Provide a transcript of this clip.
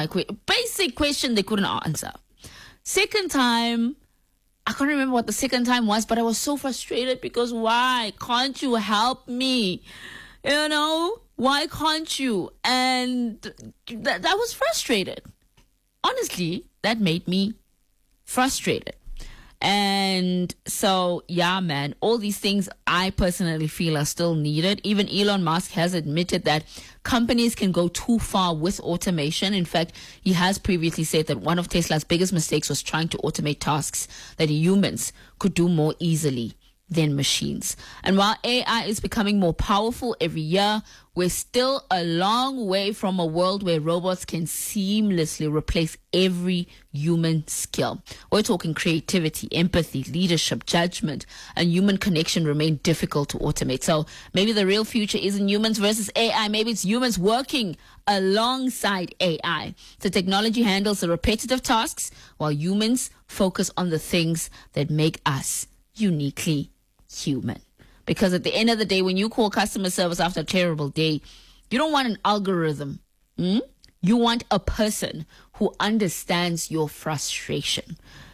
my basic question they couldn't answer. Second time, I can't remember what the second time was, but I was so frustrated because why can't you help me? You know, why can't you? And that was frustrated. Honestly, that made me frustrated. And so, yeah, man, all these things I personally feel are still needed. Even Elon Musk has admitted that companies can go too far with automation. In fact, he has previously said that one of Tesla's biggest mistakes was trying to automate tasks that humans could do more easily than machines. And while AI is becoming more powerful every year, we're still a long way from a world where robots can seamlessly replace every human skill. We're talking creativity, empathy, leadership, judgment, and human connection remain difficult to automate. So maybe the real future isn't humans versus AI. Maybe it's humans working alongside AI. So technology handles the repetitive tasks while humans focus on the things that make us uniquely human. Because at the end of the day, when you call customer service after a terrible day, you don't want an algorithm. You want a person who understands your frustration.